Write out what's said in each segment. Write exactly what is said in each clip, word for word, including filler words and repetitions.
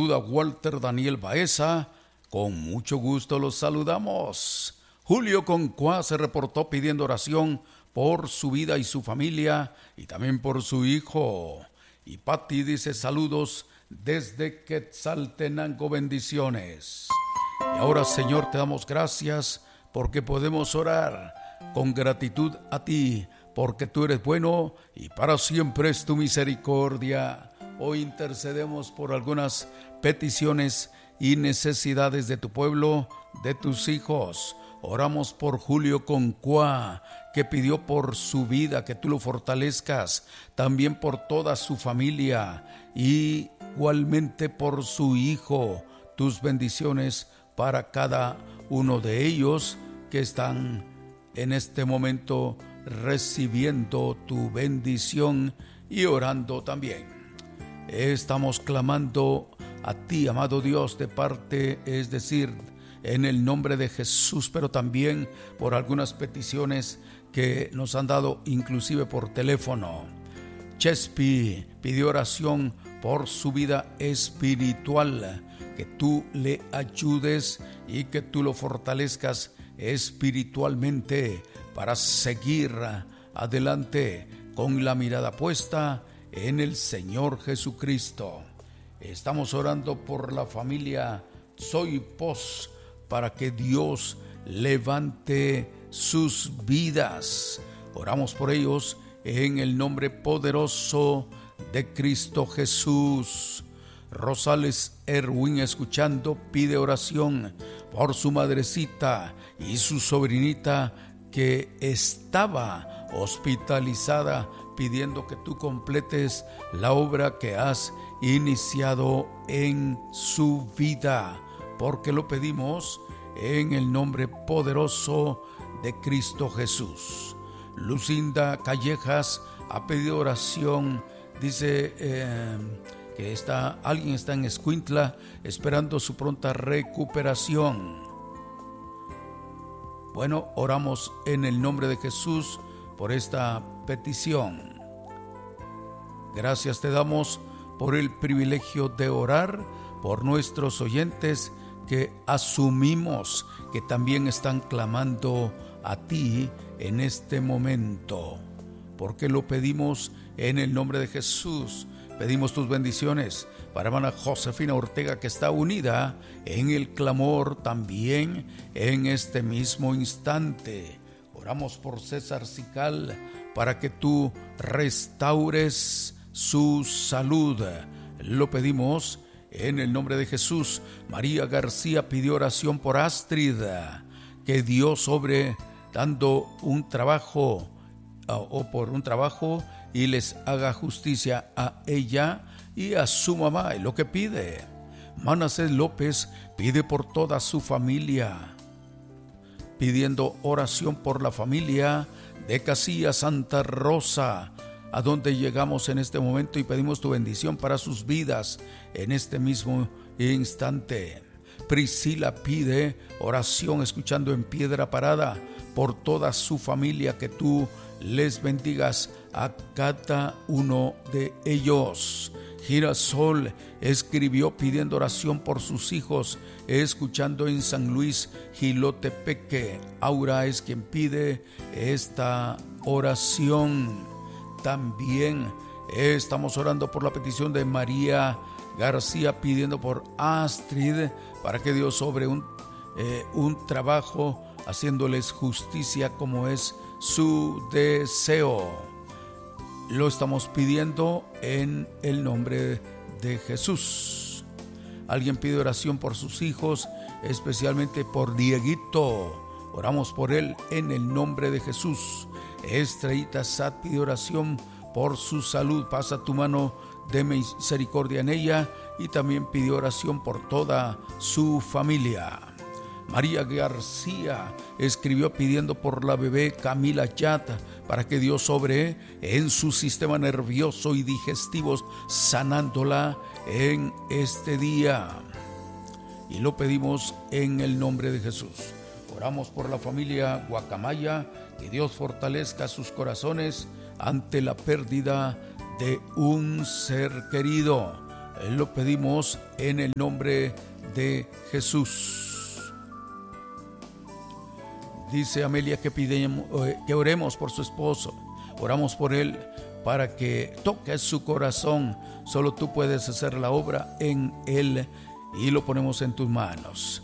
saluda Walter Daniel Baeza. Con mucho gusto los saludamos. Julio Concuá se reportó pidiendo oración por su vida y su familia y también por su hijo. Y Patti dice saludos desde Quetzaltenango, bendiciones. Y ahora, Señor, te damos gracias porque podemos orar con gratitud a ti, porque tú eres bueno y para siempre es tu misericordia. Hoy intercedemos por algunas peticiones y necesidades de tu pueblo, de tus hijos. Oramos por Julio Concuá, que pidió por su vida, que tú lo fortalezcas, también por toda su familia y igualmente por su hijo. Tus bendiciones para cada uno de ellos que están en este momento recibiendo tu bendición y orando también. Estamos clamando a ti, amado Dios, de parte, es decir, en el nombre de Jesús, pero también por algunas peticiones que nos han dado inclusive por teléfono. Chespi pidió oración por su vida espiritual, que tú le ayudes y que tú lo fortalezcas espiritualmente para seguir adelante con la mirada puesta en el Señor Jesucristo. Estamos orando por la familia Soypos para que Dios levante sus vidas. Oramos por ellos en el nombre poderoso de Cristo Jesús. Rosales Erwin, escuchando, pide oración por su madrecita y su sobrinita que estaba hospitalizada, pidiendo que tú completes la obra que has iniciado en su vida, porque lo pedimos en el nombre poderoso de Cristo Jesús. Lucinda Callejas ha pedido oración, dice eh, que está, alguien está en Escuintla esperando su pronta recuperación. Bueno, oramos en el nombre de Jesús por esta petición. Gracias te damos por el privilegio de orar por nuestros oyentes que asumimos que también están clamando a ti en este momento, porque lo pedimos en el nombre de Jesús. Pedimos tus bendiciones para hermana Josefina Ortega, que está unida en el clamor también en este mismo instante. Oramos por César Sical para que tú restaures su salud. Lo pedimos en el nombre de Jesús. María García pidió oración por Astrid, que Dios obre dando un trabajo o por un trabajo y les haga justicia a ella y a su mamá, es lo que pide. Manasés López pide por toda su familia, pidiendo oración por la familia de Casillas Santa Rosa, a donde llegamos en este momento, y pedimos tu bendición para sus vidas en este mismo instante. Priscila pide oración, escuchando en Piedra Parada, por toda su familia, que tú les bendigas a cada uno de ellos. Girasol escribió pidiendo oración por sus hijos, escuchando en San Luis Jilotepeque. Aura es quien pide esta oración. También estamos orando por la petición de María García, pidiendo por Astrid, para que Dios sobre un, eh, un trabajo, haciéndoles justicia como es su deseo. Lo estamos pidiendo en el nombre de Jesús. Alguien pide oración por sus hijos, especialmente por Dieguito. Oramos por él en el nombre de Jesús. Estrellita Sat pide oración por su salud. Pasa tu mano de misericordia en ella, y también pide oración por toda su familia. María García escribió pidiendo por la bebé Camila Yata, para que Dios obre en su sistema nervioso y digestivo, sanándola en este día. Y lo pedimos en el nombre de Jesús. Oramos por la familia Guacamaya, que Dios fortalezca sus corazones ante la pérdida de un ser querido. Lo pedimos en el nombre de Jesús. Dice Amelia que, pidemos, que oremos por su esposo. Oramos por él para que toque su corazón. Solo tú puedes hacer la obra en él y lo ponemos en tus manos.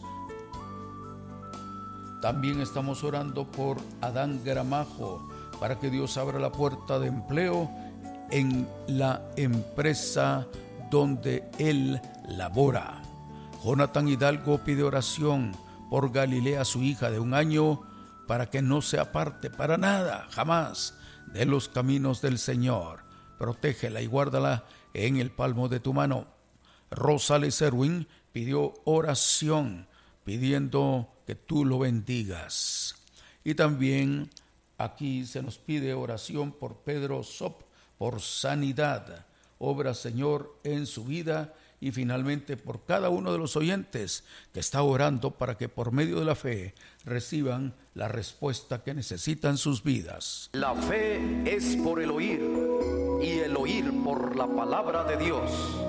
También estamos orando por Adán Gramajo, para que Dios abra la puerta de empleo en la empresa donde él labora. Jonathan Hidalgo pide oración por Galilea, su hija de un año, para que no se aparte para nada, jamás, de los caminos del Señor. Protégela y guárdala en el palmo de tu mano. Rosales Erwin pidió oración, pidiendo que tú lo bendigas. Y también aquí se nos pide oración por Pedro Sop, por sanidad. Obra, Señor, en su vida. Y finalmente por cada uno de los oyentes que está orando para que por medio de la fe reciban la respuesta que necesitan sus vidas. La fe es por el oír, y el oír por la palabra de Dios.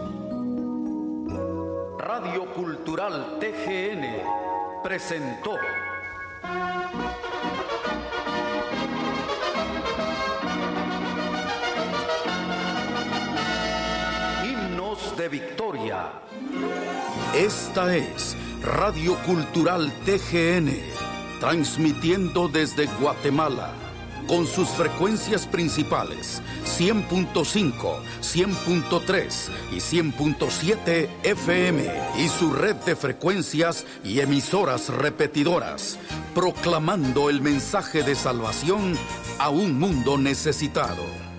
Radio Cultural T G N presentó Himnos de Victoria. Esta es Radio Cultural T G N, transmitiendo desde Guatemala, con sus frecuencias principales cien punto cinco, cien punto tres y cien punto siete F M, y su red de frecuencias y emisoras repetidoras, proclamando el mensaje de salvación a un mundo necesitado.